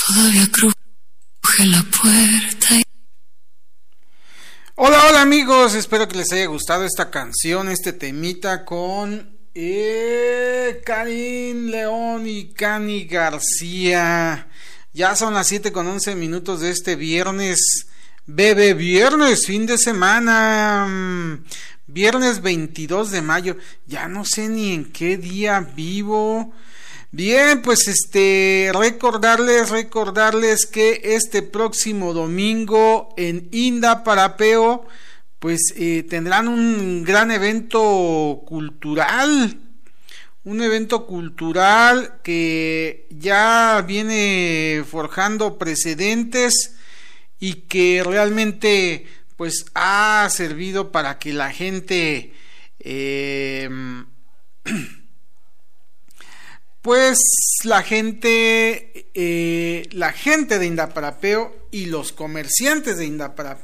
Todavía cruje la puerta. Hola, hola amigos, espero que les haya gustado esta canción, este temita con Karin León y Cani García. Ya son las 7:11 de este viernes, bebé viernes, fin de semana, viernes 22 de mayo, ya no sé ni en qué día vivo. Bien, pues recordarles que este próximo domingo en Indaparapeo pues tendrán un gran evento cultural, que ya viene forjando precedentes y que realmente pues ha servido para que la gente pues la gente de Indaparapeo y los comerciantes de Indaparapeo